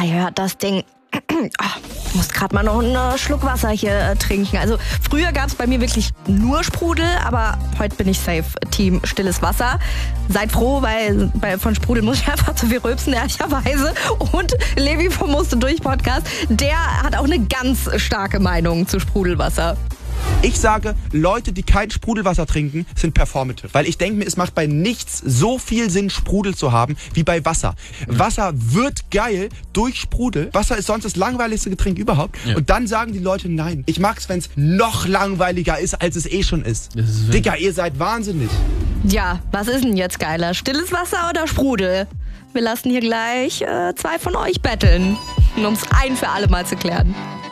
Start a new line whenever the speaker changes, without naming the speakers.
ihr hört das Ding. Ich muss gerade mal noch einen Schluck Wasser hier trinken. Also früher gab es bei mir wirklich nur Sprudel, aber heute bin ich safe Team stilles Wasser. Seid froh, weil von Sprudel muss ich einfach zu viel rülpsen, ehrlicherweise. Und Levi vom Musste durch Podcast, der hat auch eine ganz starke Meinung zu Sprudelwasser.
Ich sage, Leute, die kein Sprudelwasser trinken, sind performative. Weil ich denke mir, es macht bei nichts so viel Sinn, Sprudel zu haben, wie bei Wasser. Wasser wird geil durch Sprudel. Wasser ist sonst das langweiligste Getränk überhaupt. Ja. Und dann sagen die Leute, nein. Ich mag es, wenn es noch langweiliger ist, als es schon ist. Digga, ihr seid wahnsinnig.
Ja, was ist denn jetzt geiler? Stilles Wasser oder Sprudel? Wir lassen hier gleich 2 von euch betteln, um es ein für alle Mal zu klären.